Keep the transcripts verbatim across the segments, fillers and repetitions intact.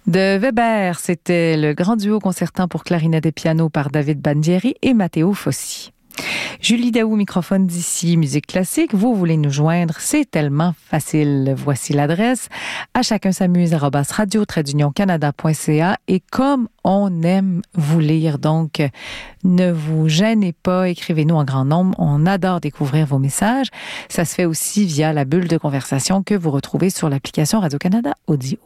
De Weber, c'était le grand duo concertant pour clarinette et piano par David Bandieri et Matteo Fossi. Julie Daou, microphone d'ici, musique classique. Vous voulez nous joindre, c'est tellement facile. Voici l'adresse. À chacun s'amuse, arobase radio trait d'union canada point c a. Et comme on aime vous lire, donc ne vous gênez pas, écrivez-nous en grand nombre. On adore découvrir vos messages. Ça se fait aussi via la bulle de conversation que vous retrouvez sur l'application Radio-Canada Audio.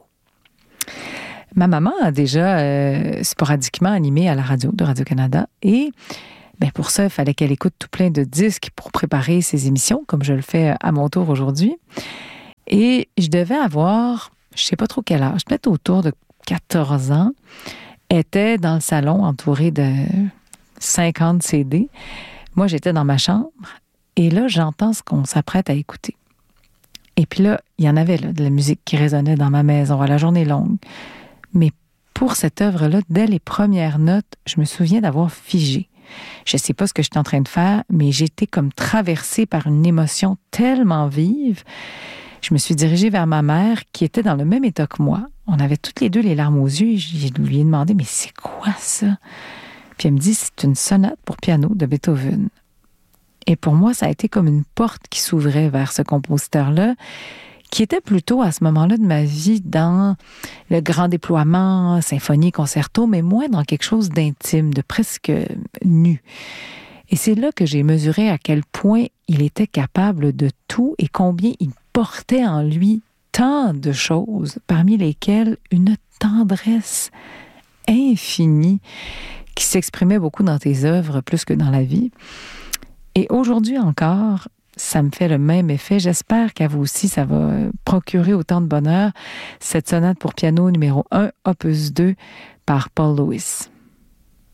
Ma maman a déjà euh, sporadiquement animé à la radio de Radio-Canada et ben pour ça, il fallait qu'elle écoute tout plein de disques pour préparer ses émissions, comme je le fais à mon tour aujourd'hui. Et je devais avoir, je sais pas trop quel âge, peut-être autour de quatorze ans, était dans le salon entourée de cinquante C D. Moi, j'étais dans ma chambre et là, j'entends ce qu'on s'apprête à écouter. Et puis là, il y en avait là, de la musique qui résonnait dans ma maison à la journée longue. Mais pour cette œuvre-là, dès les premières notes, je me souviens d'avoir figé. Je ne sais pas ce que j'étais en train de faire, mais j'étais comme traversée par une émotion tellement vive. Je me suis dirigée vers ma mère, qui était dans le même état que moi. On avait toutes les deux les larmes aux yeux et je lui ai demandé « Mais c'est quoi ça? » Puis elle me dit « C'est une sonate pour piano de Beethoven. » Et pour moi, ça a été comme une porte qui s'ouvrait vers ce compositeur-là, qui était plutôt à ce moment-là de ma vie dans le grand déploiement, symphonie, concerto, mais moins dans quelque chose d'intime, de presque nu. Et c'est là que j'ai mesuré à quel point il était capable de tout et combien il portait en lui tant de choses, parmi lesquelles une tendresse infinie qui s'exprimait beaucoup dans tes œuvres plus que dans la vie. Et aujourd'hui encore, ça me fait le même effet. J'espère qu'à vous aussi, ça va procurer autant de bonheur. Cette sonate pour piano numéro un, opus deux, par Paul Lewis.